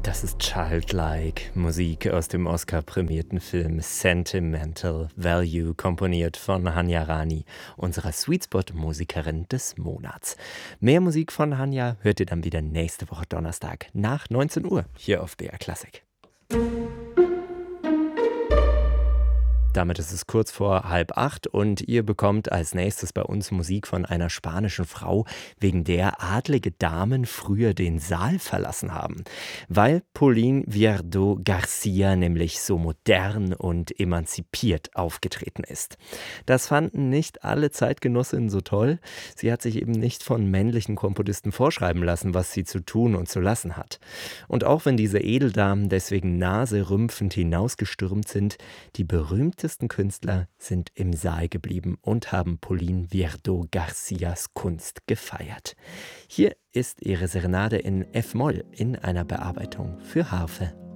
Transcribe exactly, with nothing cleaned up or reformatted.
Das ist Childlike, Musik aus dem Oscar-prämierten Film Sentimental Value, komponiert von Hanya Rani, unserer Sweetspot-Musikerin des Monats. Mehr Musik von Hanya hört ihr dann wieder nächste Woche Donnerstag nach neunzehn Uhr hier auf B R Classic. Damit ist es kurz vor halb acht und ihr bekommt als nächstes bei uns Musik von einer spanischen Frau, wegen der adlige Damen früher den Saal verlassen haben. Weil Pauline Viardot Garcia nämlich so modern und emanzipiert aufgetreten ist. Das fanden nicht alle Zeitgenossinnen so toll. Sie hat sich eben nicht von männlichen Komponisten vorschreiben lassen, was sie zu tun und zu lassen hat. Und auch wenn diese Edeldamen deswegen naserümpfend hinausgestürmt sind, die berühmtesten Künstler sind im Saal geblieben und haben Pauline Viardot Garcias Kunst gefeiert. Hier ist ihre Serenade in F-Moll in einer Bearbeitung für Harfe.